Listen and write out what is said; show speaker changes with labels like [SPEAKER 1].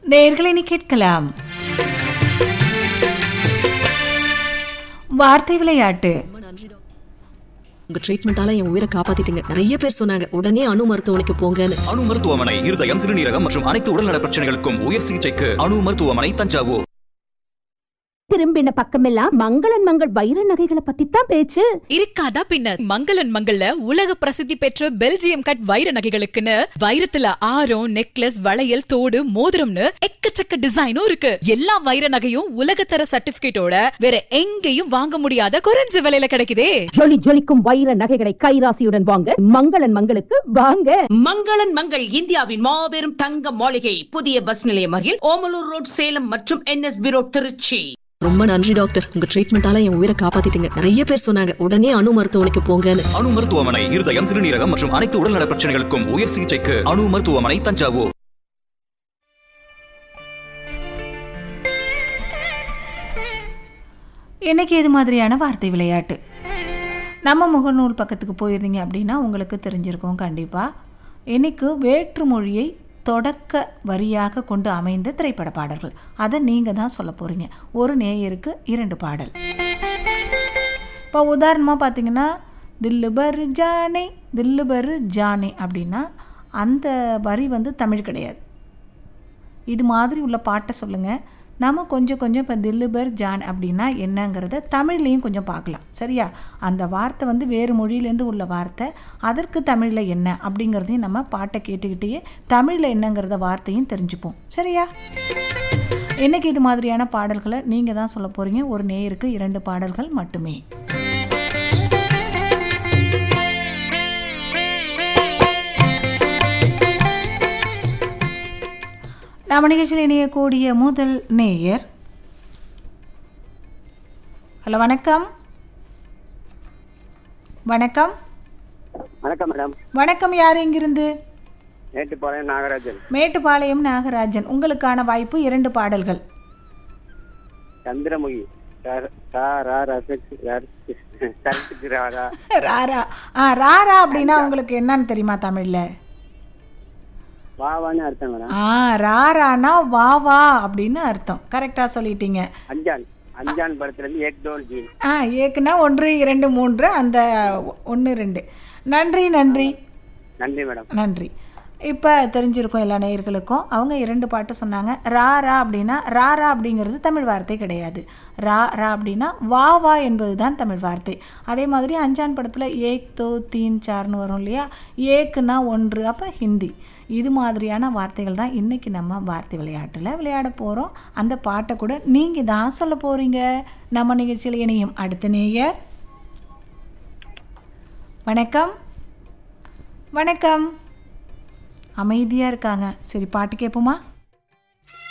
[SPEAKER 1] நேயர்களை நீ கேட்கலாம். வார்த்தை விளையாட்டு.
[SPEAKER 2] உங்க ட்ரீட்மெண்டால என் உயிரை காப்பாத்திட்டீங்க. நிறைய பேர் சொன்னாங்க உடனே அணு மருத்துவமனைக்கு போங்கன்னு.
[SPEAKER 3] அணு மருத்துவமனை இருதயம், சிறுநீரகம் மற்றும் அனைத்து உடல்நல பிரச்சனைகளுக்கும் உயர் சிகிச்சைக்கு அணு மருத்துவமனை, தஞ்சாவூர்.
[SPEAKER 4] திரும்பின பக்கமெல்லாம் மங்களன் மங்கள் வைர நகைகளை பத்தி தான் பேச்சு.
[SPEAKER 5] இருக்காதா பின்ன. மங்களன் மங்கள்ல உலக பிரசித்தி பெற்ற பெல்ஜியம் கட் வைர நகைகளுக்குன்னு வைரத்துல ஆரம், நெக்லஸ், வளையல், தோடு, மோதிரம்னு எக்கச்சக்க டிசைனும் இருக்கு. எல்லா வைர நகையும் உலகத்தர சர்டிபிகேட்டோட வேற எங்கேயும் வாங்க முடியாத குறைஞ்ச விலையில கிடைக்குதே.
[SPEAKER 4] ஜொலி ஜொலிக்கும் வைர நகைகளை கைராசியுடன் வாங்க மங்களன் மங்களுக்கு வாங்க.
[SPEAKER 6] மங்களன் மங்கள் இந்தியாவின் மாபெரும் தங்க மாளிகை, புதிய பஸ் நிலையம் அருகில் ஓமலூர் ரோட், சேலம் மற்றும் NSB ரோட், திருச்சி.
[SPEAKER 2] ரொம்ப நன்றி டாக்டர், உங்க ட்ரீட்மெண்டால என் உயிரை காப்பாத்திட்டீங்க. நிறைய பேர் சொன்னாங்க உடனே அணு மருத்துவமனைக்கு போங்கன்னு.
[SPEAKER 3] அணு மருத்துவமனை இருதயம், சிறுநீரகம் மற்றும் அனைத்து உடல்நல பிரச்சனைகளுக்கும் உயர் சிகிச்சைக்கு அணு மருத்துவமனை, தஞ்சாவூர்.
[SPEAKER 1] இன்னைக்கு இது மாதிரியான வார்த்தை விளையாட்டு. நம்ம முகநூல் பக்கத்துக்கு போயிருந்தீங்க அப்படின்னா உங்களுக்கு தெரிஞ்சிருக்கும் கண்டிப்பாக. இன்னைக்கு வேற்று மொழியை தொடக்க வரியாக கொண்டு அமைந்த திரைப்பட பாடல்கள், அதை நீங்கள் தான் சொல்ல போகிறீங்க. ஒரு நேயருக்கு 2 பாடல். இப்போ உதாரணமாக பார்த்தீங்கன்னா தில்லு பர் ஜானே தில்லு பர் ஜானே அப்படின்னா அந்த வரி வந்து தமிழ் கிடையாது. இது மாதிரி உள்ள பாட்டை சொல்லுங்கள். நம்ம கொஞ்சம் இப்போ தில்லு பர் ஜான் அப்படின்னா என்னங்கிறத தமிழ்லேயும் கொஞ்சம் பார்க்கலாம். சரியா? அந்த வார்த்தை வந்து வேறு மொழியிலேருந்து உள்ள வார்த்தை, அதற்கு தமிழில் என்ன அப்படிங்கிறதையும் நம்ம பாட்டை கேட்டுக்கிட்டே தமிழில் என்னங்கிறத வார்த்தையும் தெரிஞ்சுப்போம். சரியா? இன்றைக்கி இது மாதிரியான பாடல்களை நீங்கள் தான் சொல்ல போகிறீங்க. ஒரு நேயருக்கு 2 பாடல்கள் மட்டுமே. நம்ம நிகழ்ச்சியில் இணையக்கூடிய முதல் நேயர். ஹலோ, வணக்கம். வணக்கம்.
[SPEAKER 7] வணக்கம் மேடம்.
[SPEAKER 1] வணக்கம். யார் எங்கிருந்து?
[SPEAKER 7] மேட்டுப்பாளையம் நாகராஜன்.
[SPEAKER 1] மேட்டுப்பாளையம் நாகராஜன். உங்களுக்கான வாய்ப்பு 2 பாடல்கள்.
[SPEAKER 7] சந்திரமுகி.
[SPEAKER 1] ராரா. ராரா அப்படின்னா உங்களுக்கு என்னன்னு தெரியுமா தமிழ்ல?
[SPEAKER 7] வாவான்னு அர்த்தம் மேடம்.
[SPEAKER 1] ராரானா வா வா அப்படின்னு அர்த்தம். கரெக்டா சொல்லிட்டீங்க.
[SPEAKER 7] அஞ்சான் படத்துல இருந்து ஏக் தோ ஜீன்.
[SPEAKER 1] ஏக்குனா 1 2 3 அந்த 1 2. நன்றி நன்றி
[SPEAKER 7] நன்றி மேடம்.
[SPEAKER 1] நன்றி. இப்போ தெரிஞ்சிருக்கும் எல்லா நேயர்களுக்கும். அவங்க 2 பாட்டு சொன்னாங்க. ராரா அப்படின்னா ராரா அப்படிங்கிறது தமிழ் வார்த்தை கிடையாது. ரா ரா அப்படின்னா வா வா என்பது தான் தமிழ் வார்த்தை. அதே மாதிரி அஞ்சான் படத்தில் ஏக் தோ தீன் சார்னு வரும் இல்லையா? ஏக்குன்னா 1, அப்போ ஹிந்தி. இது மாதிரியான வார்த்தைகள் தான் இன்றைக்கி நம்ம வார்த்தை விளையாட்டில் விளையாட போகிறோம். அந்த பாட்டை கூட நீங்கள் தான் சொல்ல போகிறீங்க. நம்ம நிகழ்ச்சியில் இணையும் அடுத்த நேயர். வணக்கம். வணக்கம். அமைதியாக இருக்காங்க. சரி, பாட்டு கேட்போமா?